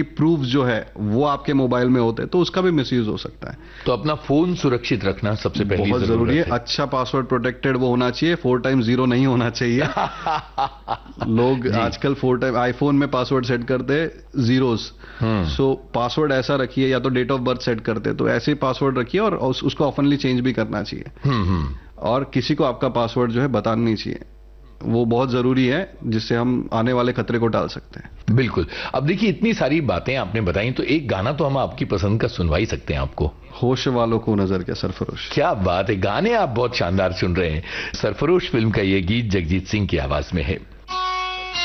Proof जो है वो आपके मोबाइल में होते हैं, तो उसका भी मिसयूज हो सकता है। तो अपना फोन सुरक्षित रखना सबसे पहली बहुत जरूरी है। अच्छा पासवर्ड प्रोटेक्टेड वो होना चाहिए, 4 टाइम 0 नहीं होना चाहिए। लोग आजकल 4 टाइम आईफोन में पासवर्ड सेट करते हैं जीरोस। सो पासवर्ड ऐसा रखिए, या तो डेट ऑफ बर्थ सेट करते तो ऐसे पासवर्ड रखिए, और उसको ऑफनली चेंज भी करना चाहिए। और किसी को आपका पासवर्ड जो है बताना नहीं चाहिए, वो बहुत जरूरी है, जिससे हम आने वाले खतरे को टाल सकते हैं। बिल्कुल। अब देखिए, इतनी सारी बातें आपने बताई, तो एक गाना तो हम आपकी पसंद का सुनवा ही सकते हैं आपको। होश वालों को नजर क्या सरफरोश। क्या बात है, गाने आप बहुत शानदार सुन रहे हैं। सरफरोश फिल्म का ये गीत जगजीत सिंह की आवाज में है।